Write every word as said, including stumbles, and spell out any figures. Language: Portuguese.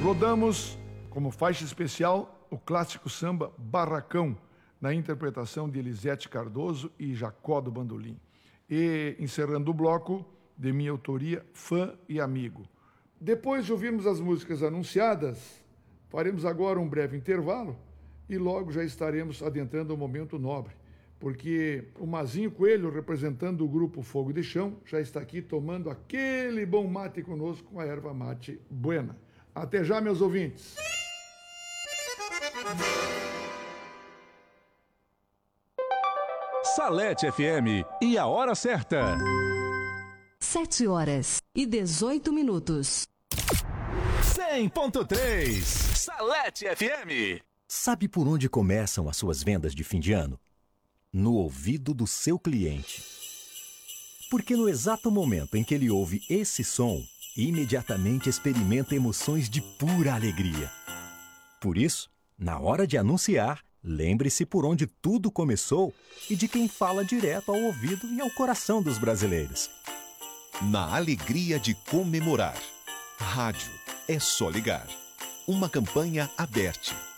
Rodamos como faixa especial o clássico samba Barracão, na interpretação de Elisete Cardoso e Jacó do Bandolim. E, encerrando o bloco, de minha autoria, Fã e Amigo. Depois de ouvirmos as músicas anunciadas, faremos agora um breve intervalo e logo já estaremos adentrando o momento nobre, porque o Mazinho Coelho, representando o grupo Fogo de Chão, já está aqui tomando aquele bom mate conosco com a erva mate buena. Até já, meus ouvintes! Salete F M e a hora certa. Sete horas e dezoito minutos. cem ponto três Salete F M. Sabe por onde começam as suas vendas de fim de ano? No ouvido do seu cliente. Porque no exato momento em que ele ouve esse som, imediatamente experimenta emoções de pura alegria. Por isso, na hora de anunciar, lembre-se por onde tudo começou e de quem fala direto ao ouvido e ao coração dos brasileiros. Na alegria de comemorar. Rádio é só ligar. Uma campanha aberta.